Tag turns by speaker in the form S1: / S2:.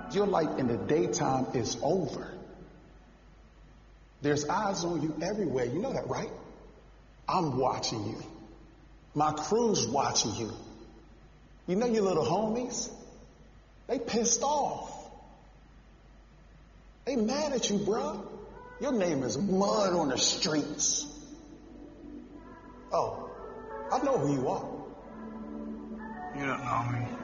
S1: Your life in the daytime is over. There's eyes on you everywhere. You know that, right? I'm watching you. My crew's watching you. You know your little homies? They pissed off. They mad at you, bro. Your name is mud on the streets. Oh, I know who you are.
S2: You don't know me.